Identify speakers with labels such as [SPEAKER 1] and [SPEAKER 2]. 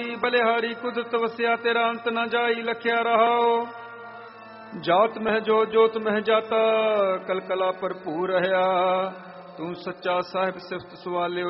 [SPEAKER 1] ਬਲਿਹਾਰੀ ਕੁਦਰਤ ਵਸਿਆ ਤੇਰਾ ਅੰਤ ਨਾ ਜਾਈ ਲਖਿਆ ਰਹਾਓ। ਜਾਤ ਮਹਿ ਜੋਤ ਜੋਤ ਮਹਿ ਜਾਤਾ ਕਲਕਲਾ ਭਰਪੂਰ ਰਹਾ। ਤੂੰ ਸੱਚਾ ਸਾਹਿਬ ਸਿਫਤ ਸਵਾਲਿਓ